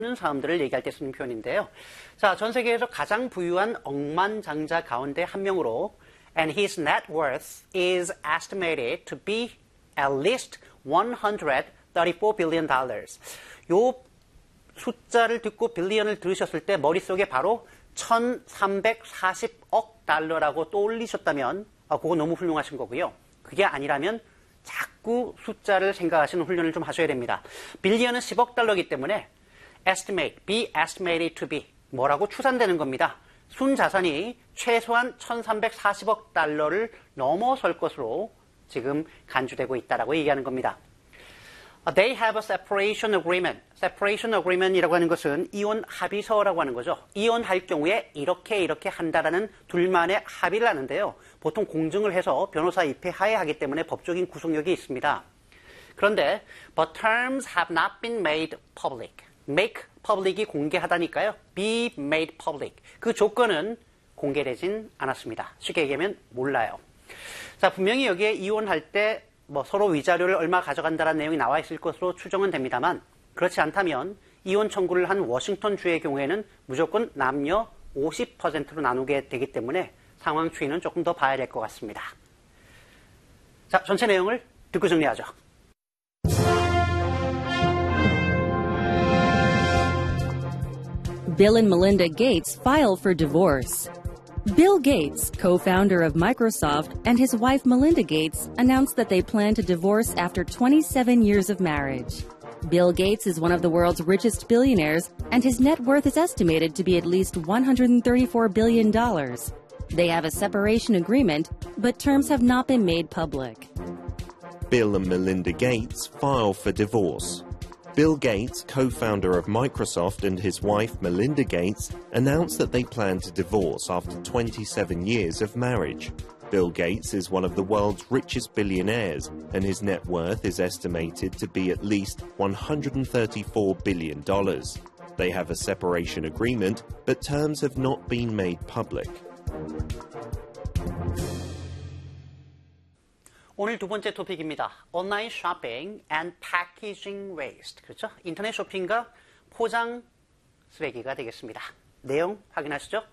사람들을 얘기할 때 쓰는 표현인데요. 자, 전 세계에서 가장 부유한 억만장자 가운데 한 명으로 and his net worth is estimated to be at least $134 billion. 요 숫자를 듣고 빌리언을 들으셨을 때 머릿속에 바로 1340억 달러라고 떠올리셨다면 그거 너무 훌륭하신 거고요. 그게 아니라면 자꾸 숫자를 생각하시는 훈련을 좀 하셔야 됩니다. 빌리언은 10억 달러이기 때문에 estimate, be estimated to be 뭐라고 추산되는 겁니다. 순자산이 최소한 1340억 달러를 넘어설 것으로 지금 간주되고 있다라고 얘기하는 겁니다. They have a separation agreement. separation agreement이라고 하는 것은 이혼 합의서라고 하는 거죠. 이혼할 경우에 이렇게 한다라는 둘만의 합의를 하는데요. 보통 공증을 해서 변호사 입회 하에 하기 때문에 법적인 구속력이 있습니다. 그런데 but terms have not been made public. make public이 공개하다니까요. be made public. 그 조건은 공개되진 않았습니다. 쉽게 얘기하면 몰라요. 자, 분명히 여기에 이혼할 때 서로 위자료를 얼마 가져간다는 내용이 나와 있을 것으로 추정은 됩니다만 그렇지 않다면 이혼 청구를 한 워싱턴주의 경우에는 무조건 남녀 50%로 나누게 되기 때문에 상황 추이는 조금 더 봐야 될 것 같습니다. 자, 전체 내용을 듣고 정리하죠. Bill and Melinda Gates file for divorce. Bill Gates, co-founder of Microsoft, and his wife Melinda Gates announced that they plan to divorce after 27 years of marriage. Bill Gates is one of the world's richest billionaires, and his net worth is estimated to be at least $134 billion. They have a separation agreement, but terms have not been made public. Bill and Melinda Gates file for divorce. Bill Gates, co-founder of Microsoft, and his wife Melinda Gates announced that they plan to divorce after 27 years of marriage. Bill Gates is one of the world's richest billionaires, and his net worth is estimated to be at least $134 billion. They have a separation agreement, but terms have not been made public. 오늘 두 번째 토픽입니다. 온라인 쇼핑 and packaging waste. 그렇죠? 인터넷 쇼핑과 포장 쓰레기가 되겠습니다. 내용 확인하시죠.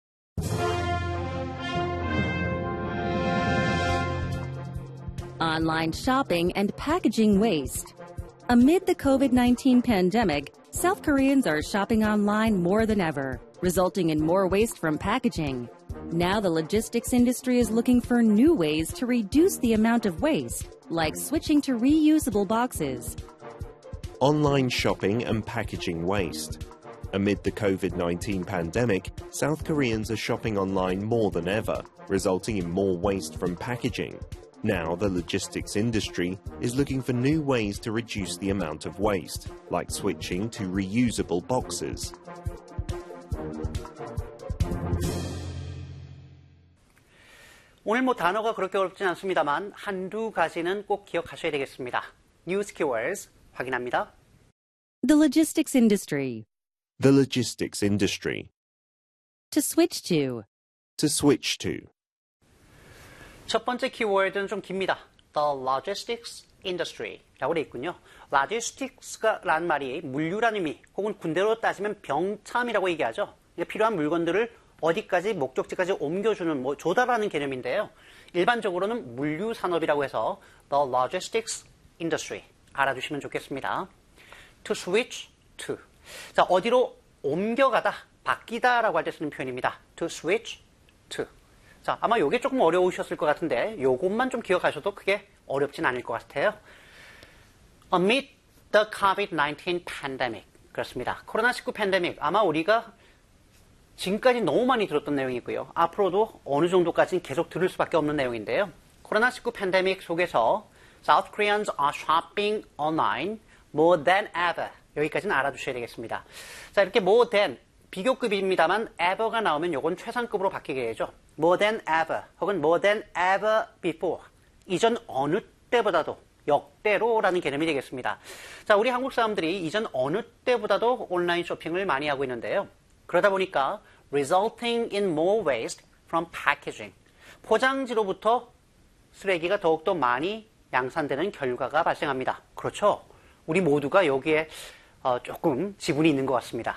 Online shopping and packaging waste. Amid the COVID-19 pandemic, South Koreans are shopping online more than ever, resulting in more waste from packaging. Now the logistics industry is looking for new ways to reduce the amount of waste, like switching to reusable boxes. Online shopping and packaging waste. Amid the COVID-19 pandemic, South Koreans are shopping online more than ever, resulting in more waste from packaging. Now the logistics industry is looking for new ways to reduce the amount of waste, like switching to reusable boxes. 오늘 단어가 그렇게 어렵진 않습니다만 한두 가지는 꼭 기억하셔야 되겠습니다. News keywords 확인합니다. The logistics industry. The logistics industry. To switch to. To switch to. 첫 번째 키워드는 좀 깁니다. The logistics industry 라고 되어 있군요. logistics라는 말이 물류라는 의미 혹은 군대로 따지면 병참이라고 얘기하죠. 필요한 물건들을 어디까지 목적지까지 옮겨주는 조달하는 개념인데요. 일반적으로는 물류 산업이라고 해서 the logistics industry 알아두시면 좋겠습니다. To switch to. 자, 어디로 옮겨가다, 바뀌다라고 할 때 쓰는 표현입니다. To switch to. 자, 아마 요게 조금 어려우셨을 것 같은데 요것만 좀 기억하셔도 크게 어렵진 않을 것 같아요. Amid the COVID-19 pandemic. 그렇습니다. 코로나19 팬데믹. 아마 우리가 지금까지 너무 많이 들었던 내용이고요. 앞으로도 어느 정도까지는 계속 들을 수밖에 없는 내용인데요. 코로나19 팬데믹 속에서 South Koreans are shopping online more than ever. 여기까지는 알아두셔야 되겠습니다. 자, 이렇게 more than 비교급입니다만 ever가 나오면 요건 최상급으로 바뀌게 되죠. more than ever 혹은 more than ever before. 이전 어느 때보다도 역대로라는 개념이 되겠습니다. 자, 우리 한국 사람들이 이전 어느 때보다도 온라인 쇼핑을 많이 하고 있는데요. 그러다 보니까 resulting in more waste from packaging. 포장지로부터 쓰레기가 더욱더 많이 양산되는 결과가 발생합니다. 그렇죠? 우리 모두가 여기에 조금 지분이 있는 것 같습니다.